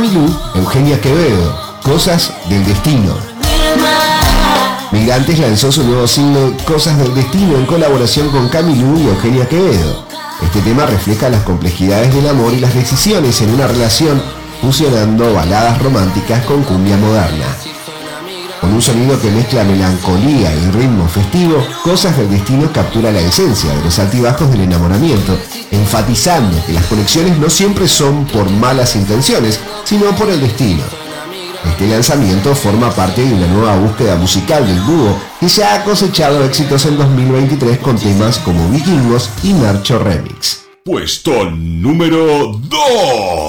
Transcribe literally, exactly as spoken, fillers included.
Milú, Eugenia Quevedo, Cosas del Destino. Migrantes lanzó su nuevo single Cosas del Destino en colaboración con Camilú y Eugenia Quevedo. Este tema refleja las complejidades del amor y las decisiones en una relación, fusionando baladas románticas con cumbia moderna. Con un sonido que mezcla melancolía y ritmo festivo, Cosas del Destino captura la esencia de los altibajos del enamoramiento, enfatizando que las conexiones no siempre son por malas intenciones, sino por el destino. Este lanzamiento forma parte de una nueva búsqueda musical del dúo que ya ha cosechado éxitos en dos mil veintitrés con temas como Vikingos y Marcho Remix. Puesto número dos.